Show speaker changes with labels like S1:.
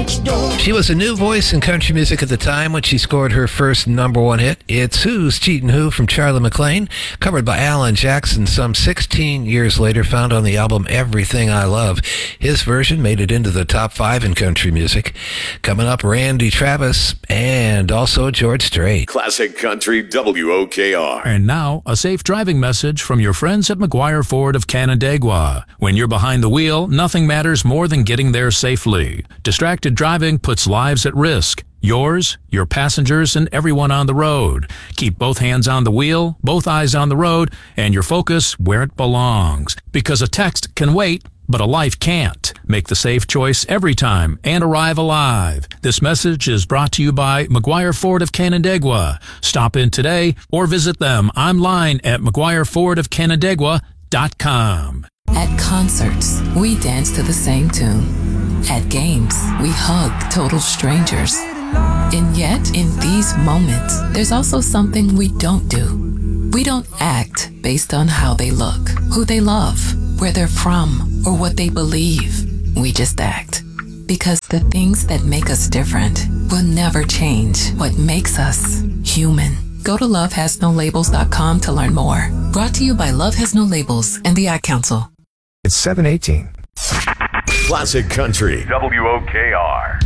S1: next door.
S2: She was a new voice in country music at the time when she scored her first number one hit. It's Who's Cheatin' Who from Charlie McClain, covered by Alan Jackson some 16 years later, found on the album Everything I Love. His version made it into the top 5 in country music. Coming up, Randy Travis and also George Strait.
S3: Classic Country WOKR.
S4: And now, a safe driving message from your friends at McGuire Ford of Canandaigua. When you're behind the wheel, nothing matters more than getting there safely. Distracted driving puts lives at risk. Yours, your passengers, and everyone on the road. Keep both hands on the wheel, both eyes on the road, and your focus where it belongs. Because a text can wait, but a life can't. Make the safe choice every time and arrive alive. This message is brought to you by McGuire Ford of Canandaigua. Stop in today or visit them online at McGuireFordofCanandaigua.com.
S5: At concerts, we dance to the same tune. At games, we hug total strangers. And yet, in these moments, there's also something we don't do. We don't act based on how they look, who they love, where they're from, or what they believe. We just act. Because the things that make us different will never change what makes us human. Go to lovehasnolabels.com to learn more. Brought to you by Love Has No Labels and the Ad Council.
S6: It's 7:18.
S3: Classic Country WOKR.